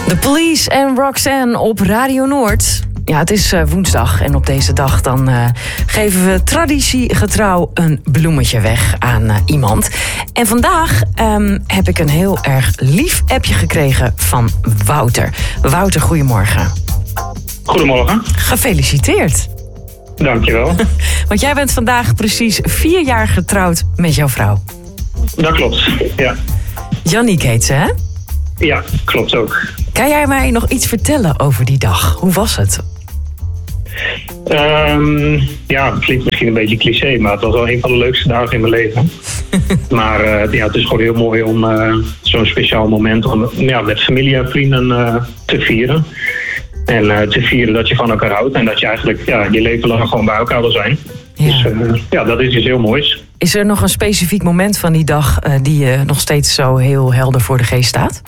The Police en Roxanne op Radio Noord. Ja, het is woensdag en op deze dag dan geven we traditiegetrouw een bloemetje weg aan iemand. En vandaag heb ik een heel erg lief appje gekregen van Wouter. Wouter, goedemorgen. Goedemorgen. Gefeliciteerd. Dankjewel. Want jij bent vandaag precies 4 jaar getrouwd met jouw vrouw. Dat klopt, ja. Janniek heet ze, hè? Ja, klopt ook. Kan jij mij nog iets vertellen over die dag? Hoe was het? Ja, het klinkt misschien een beetje cliché, maar het was wel een van de leukste dagen in mijn leven. Maar ja, het is gewoon heel mooi om zo'n speciaal moment om, met familie en vrienden te vieren. En te vieren dat je van elkaar houdt en dat je eigenlijk je leven lang gewoon bij elkaar wil zijn. Ja. Dus dat is iets heel moois. Is er nog een specifiek moment van die dag die je nog steeds zo heel helder voor de geest staat?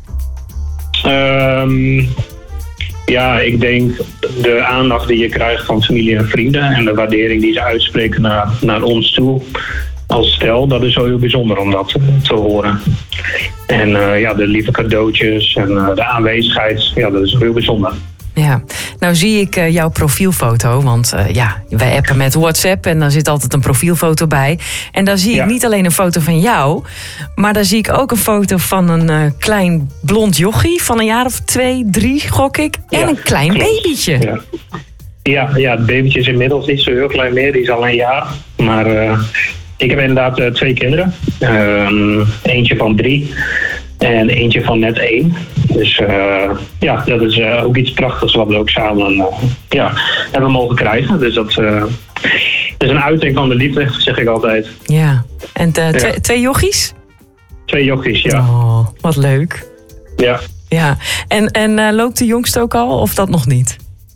Ja, ik denk de aandacht die je krijgt van familie en vrienden en de waardering die ze uitspreken naar ons toe als stel, dat is zo heel bijzonder om dat te horen. En de lieve cadeautjes en de aanwezigheid, dat is heel bijzonder. Ja, nou zie ik jouw profielfoto, want wij appen met WhatsApp en daar zit altijd een profielfoto bij. En daar zie ik niet alleen een foto van jou, maar daar zie ik ook een foto van een klein blond jochie van een jaar of 2, 3, gok ik. En een klein babytje. Ja, het babytje is inmiddels niet zo heel klein meer, die is al een jaar. Maar ik heb inderdaad 2 kinderen. Eentje van 3. En eentje van net 1. Dus dat is ook iets prachtigs wat we ook samen hebben mogen krijgen. Dus dat is een uiting van de liefde, zeg ik altijd. Ja, en 2 jochies? 2 jochies, ja. Oh, wat leuk. Ja. En loopt de jongste ook al of dat nog niet?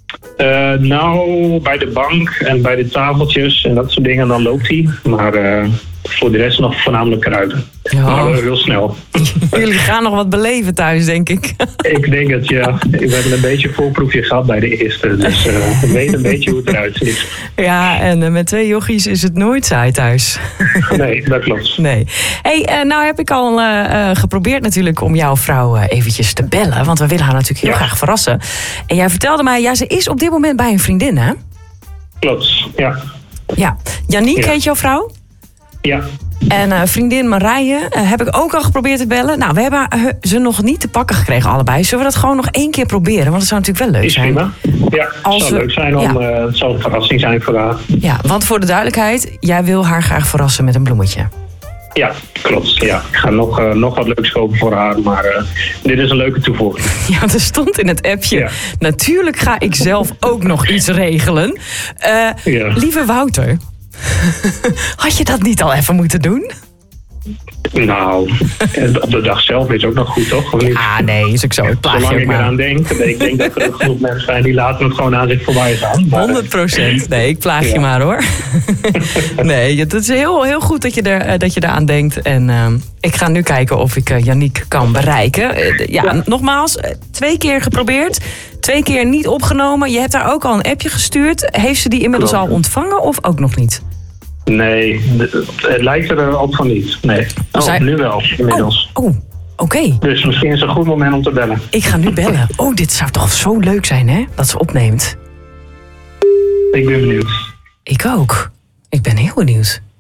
Bij de bank en bij de tafeltjes en dat soort dingen, dan loopt hij. Maar voor de rest nog voornamelijk kruiden. Maar heel snel. Jullie gaan nog wat beleven thuis, denk ik. Ik denk het, ja. We hebben een beetje een voorproefje gehad bij de eerste. Dus we weten een beetje hoe het eruit ziet. Ja, en met 2 jochies is het nooit saai thuis. Nee, dat klopt. Nee. Hey, nou heb ik al geprobeerd natuurlijk om jouw vrouw eventjes te bellen. Want we willen haar natuurlijk heel graag verrassen. En jij vertelde mij, ze is op dit moment bij een vriendin, hè? Klopt, ja. Ja. Janniek heet jouw vrouw? Ja. En vriendin Marije heb ik ook al geprobeerd te bellen. Nou, we hebben ze nog niet te pakken gekregen allebei. Zullen we dat gewoon nog 1 keer proberen? Want het zou natuurlijk wel leuk zijn. Prima. Ja, het zou leuk zijn om het zal een verrassing zijn voor haar. Ja, want voor de duidelijkheid, jij wil haar graag verrassen met een bloemetje. Ja, klopt. Ja. Ik ga nog wat leuks kopen voor haar, maar dit is een leuke toevoeging. Ja, er stond in het appje, natuurlijk ga ik zelf ook nog iets regelen. Lieve Wouter, had je dat niet al even moeten doen? Nou, op de dag zelf is ook nog goed, toch? Nee, is ook zo. Ik plaag Zolang je ik eraan denk. Ik denk dat er ook genoeg mensen zijn die laten het gewoon aan zich voorbij gaan. Maar 100%. Nee, ik plaag je maar, hoor. Nee, het is heel goed dat je eraan denkt. En ik ga nu kijken of ik Janniek kan bereiken. Nogmaals, 2 keer geprobeerd. 2 keer niet opgenomen. Je hebt haar ook al een appje gestuurd. Heeft ze die inmiddels al ontvangen of ook nog niet? Nee, het lijkt er op van niet. Nee. Nu wel, inmiddels. Oké. Dus misschien is het een goed moment om te bellen. Ik ga nu bellen. Dit zou toch zo leuk zijn, hè? Dat ze opneemt. Ik ben benieuwd. Ik ook. Ik ben heel benieuwd.